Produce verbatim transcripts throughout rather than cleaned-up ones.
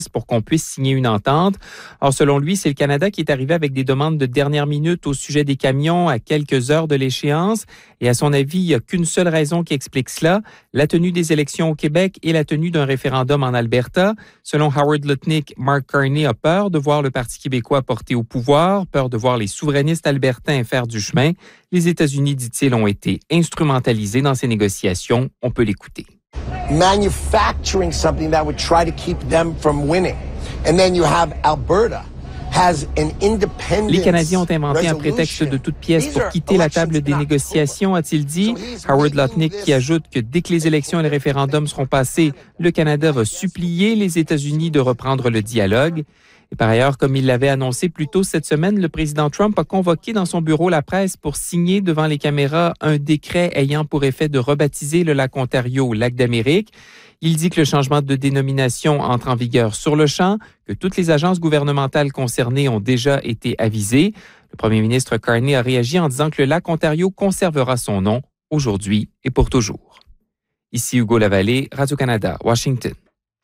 pour qu'on puisse signer une entente. Or, selon lui, c'est le Canada qui est arrivé avec des demandes de dernière minute au sujet des camions à quelques heures de l'échéance. Et à son avis, il n'y a qu'une seule raison qui explique cela, la tenue des élections au Québec et la tenue d'un référendum en Alberta. Selon Howard Lutnick, Mark Carney a peur de voir le Parti québécois porté au pouvoir, peur de voir les souverainistes albertains faire du chemin. Les États-Unis, dit-il, ont été instrumentalisés dans ces négociations. On peut l'écouter. Manufacturing something that would try to keep them from winning. And then you have Alberta has an independence. Les Canadiens ont inventé un prétexte de toute pièce pour quitter la table des négociations, a-t-il dit. Howard Lutnick qui ajoute que dès que les élections et les référendums seront passés, le Canada va supplier les États-Unis de reprendre le dialogue. Et par ailleurs, comme il l'avait annoncé plus tôt cette semaine, le président Trump a convoqué dans son bureau la presse pour signer devant les caméras un décret ayant pour effet de rebaptiser le lac Ontario lac d'Amérique. Il dit que le changement de dénomination entre en vigueur sur le champ, que toutes les agences gouvernementales concernées ont déjà été avisées. Le premier ministre Carney a réagi en disant que le lac Ontario conservera son nom aujourd'hui et pour toujours. Ici Hugo Lavallée, Radio-Canada, Washington.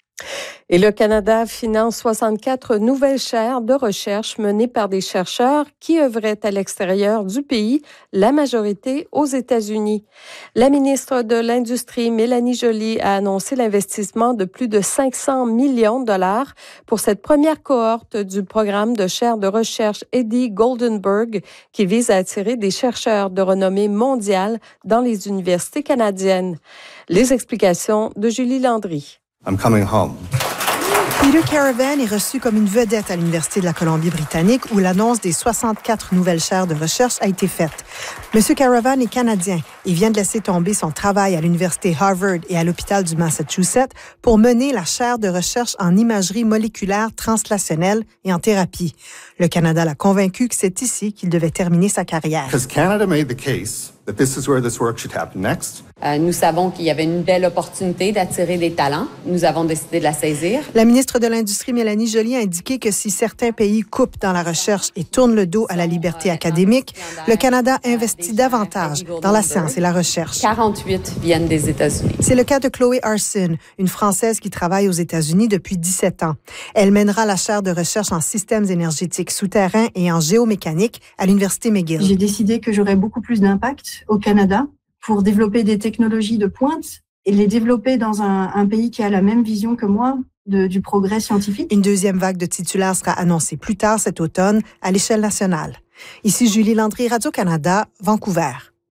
Et le Canada finance soixante-quatre nouvelles chaires de recherche menées par des chercheurs qui œuvraient à l'extérieur du pays, la majorité aux États-Unis. La ministre de l'Industrie, Mélanie Joly, a annoncé l'investissement de plus de cinq cents millions de dollars pour cette première cohorte du programme de chaires de recherche Eddie Goldenberg qui vise à attirer des chercheurs de renommée mondiale dans les universités canadiennes. Les explications de Julie Landry. I'm coming home. Peter Caravan est reçu comme une vedette à l'Université de la Colombie-Britannique où l'annonce des soixante-quatre nouvelles chaires de recherche a été faite. Monsieur Caravan est canadien et vient de laisser tomber son travail à l'Université Harvard et à l'hôpital du Massachusetts pour mener la chaire de recherche en imagerie moléculaire translationnelle et en thérapie. Le Canada l'a convaincu que c'est ici qu'il devait terminer sa carrière. Because Canada made the case that this is where this work should happen next. Euh, nous savons qu'il y avait une belle opportunité d'attirer des talents. Nous avons décidé de la saisir. La ministre de l'Industrie, Mélanie Joly, a indiqué que si certains pays coupent dans la recherche et tournent le dos à la liberté académique, le Canada investit davantage dans la science et la recherche. quarante-huit viennent des États-Unis. C'est le cas de Chloé Arson, une Française qui travaille aux États-Unis depuis dix-sept ans. Elle mènera la chaire de recherche en systèmes énergétiques souterrains et en géomécanique à l'Université McGill. J'ai décidé que j'aurais beaucoup plus d'impact au Canada pour développer des technologies de pointe et les développer dans un, un pays qui a la même vision que moi de, du progrès scientifique. Une deuxième vague de titulaires sera annoncée plus tard cet automne à l'échelle nationale. Ici Julie Landry, Radio-Canada, Vancouver.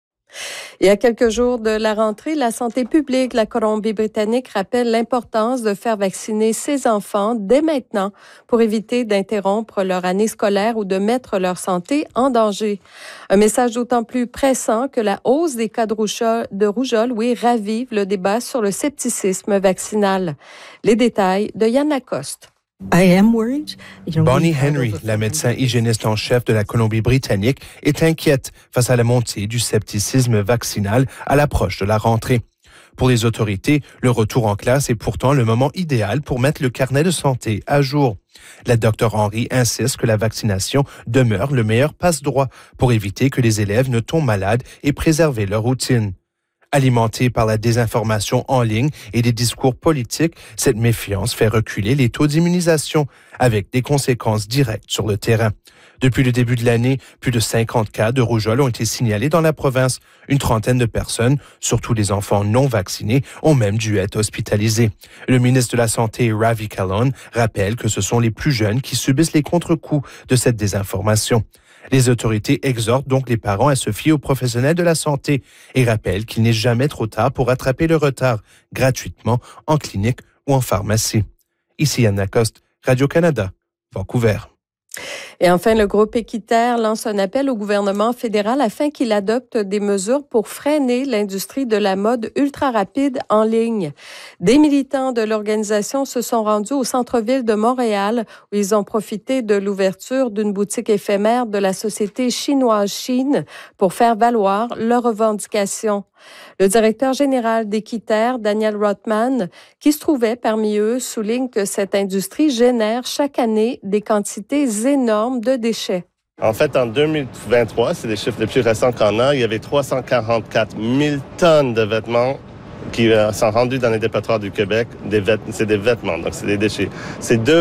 Et à quelques jours de la rentrée, la santé publique de la Colombie-Britannique rappelle l'importance de faire vacciner ses enfants dès maintenant pour éviter d'interrompre leur année scolaire ou de mettre leur santé en danger. Un message d'autant plus pressant que la hausse des cas de rougeole, de rougeole oui, ravive le débat sur le scepticisme vaccinal. Les détails de Yann Lacoste. Bonnie Henry, la médecin hygiéniste en chef de la Colombie-Britannique, est inquiète face à la montée du scepticisme vaccinal à l'approche de la rentrée. Pour les autorités, le retour en classe est pourtant le moment idéal pour mettre le carnet de santé à jour. La docteure Henry insiste que la vaccination demeure le meilleur passe-droit pour éviter que les élèves ne tombent malades et préserver leur routine. Alimentée par la désinformation en ligne et des discours politiques, cette méfiance fait reculer les taux d'immunisation avec des conséquences directes sur le terrain. Depuis le début de l'année, plus de cinquante cas de rougeole ont été signalés dans la province. Une trentaine de personnes, surtout les enfants non vaccinés, ont même dû être hospitalisés. Le ministre de la Santé, Ravi Kahlon, rappelle que ce sont les plus jeunes qui subissent les contre-coups de cette désinformation. Les autorités exhortent donc les parents à se fier aux professionnels de la santé et rappellent qu'il n'est jamais trop tard pour rattraper le retard gratuitement en clinique ou en pharmacie. Ici Yann Lacoste, Radio-Canada, Vancouver. Et enfin, le groupe Équiterre lance un appel au gouvernement fédéral afin qu'il adopte des mesures pour freiner l'industrie de la mode ultra rapide en ligne. Des militants de l'organisation se sont rendus au centre-ville de Montréal où ils ont profité de l'ouverture d'une boutique éphémère de la société chinoise Chine pour faire valoir leurs revendications. Le directeur général d'Équiterre, Daniel Rothman, qui se trouvait parmi eux, souligne que cette industrie génère chaque année des quantités énormes de déchets. En fait, en deux mille vingt-trois, c'est les chiffres les plus récents qu'on a, il y avait trois cent quarante-quatre mille tonnes de vêtements qui sont rendus dans les dépotoirs du Québec. Des vêt- c'est des vêtements, donc c'est des déchets. C'est deux